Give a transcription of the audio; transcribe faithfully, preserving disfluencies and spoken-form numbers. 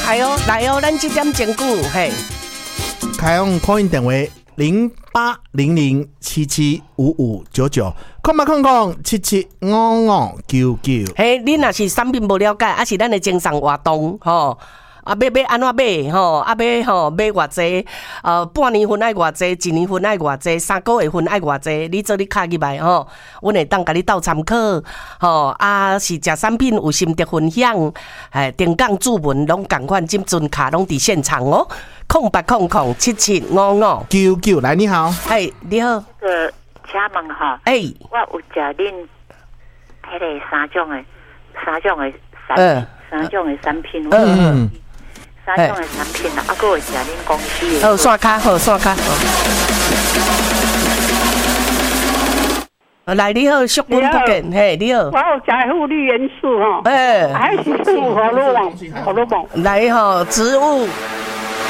哎呦，来哦，咱这点真久嘿。 开用 call in 电话零八零零七七五五九九，空八空空七七五五九九。 嘿，你若是产品无了解，还是咱的精神活动吼？啊，要要安怎买吼？啊，要吼买偌济？呃，半年份爱偌济，一年份爱偌济，三个月份爱偌济？你做你卡入来吼，阮会当甲你斗参考吼。啊，是食产品有心得分享，哎，定岗注文拢共款，金准卡拢伫现场哦。空八空空七七五五九九，来你好， 哎，你好， 个请问哈， 哎， 我有食恁迄个三种的三种的产嗯品，三种的产品， 嗯。 三种的产品啦，啊，佮有食恁公司的。 好，刷卡，好，刷卡。来，你好，淑文不见，嘿，你好。 我有食护理元素吼， 哎， 还是生物活络网，活络网。 来吼，植物